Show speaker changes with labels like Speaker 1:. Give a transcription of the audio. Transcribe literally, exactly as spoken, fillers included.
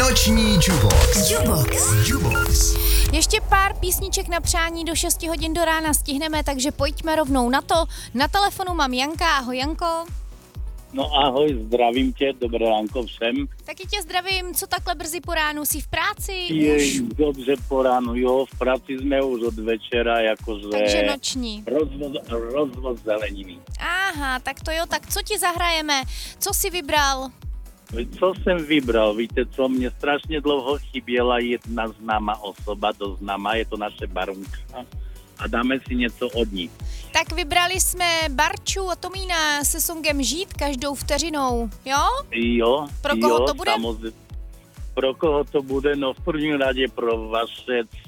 Speaker 1: Noční Jubox. Jubox. Jubox.
Speaker 2: Ještě pár písniček na přání do šesti hodin do rána stihneme, takže pojďme rovnou na to. Na telefonu mám Janka. Ahoj Janko.
Speaker 3: No ahoj, zdravím tě, dobré ránko všem.
Speaker 2: Taky tě zdravím, co takhle brzy po ránu, jsi v práci?
Speaker 3: Je dobře po ránu, jo, v práci jsme už od večera, jakože...
Speaker 2: Takže noční.
Speaker 3: Rozvoz, rozvoz zeleniny.
Speaker 2: Aha, tak to jo, tak co ti zahrajeme? Co jsi vybral?
Speaker 3: Co jsem vybral, víte co, mě strašně dlouho chyběla jedna známá osoba, to známá, je to naše Barunka a dáme si něco od ní.
Speaker 2: Tak vybrali jsme Barču a Tomína se songem Žít každou vteřinou, jo?
Speaker 3: Jo,
Speaker 2: Pro koho
Speaker 3: jo,
Speaker 2: to bude?
Speaker 3: Samozřejmě. Pro koho to bude? No v prvním radě pro vaše